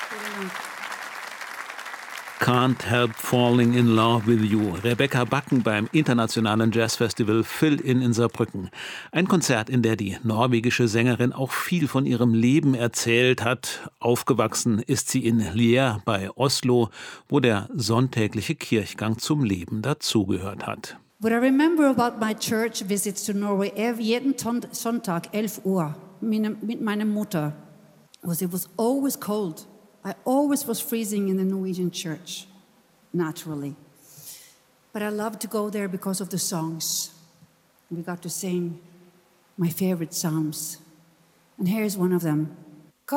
Can't Help Falling in Love with You. Rebecca Bakken beim internationalen Jazzfestival Fill-In in Saarbrücken. Ein Konzert, in der die norwegische Sängerin auch viel von ihrem Leben erzählt hat. Aufgewachsen ist sie in Lier bei Oslo, wo der sonntägliche Kirchgang zum Leben dazugehört hat. What I remember about my church visits to Norway jeden Sonntag 11 Uhr mit meiner Mutter was it was always cold. I always was freezing in the Norwegian church, naturally. But I loved to go there because of the songs. We got to sing my favorite psalms. And here's one of them.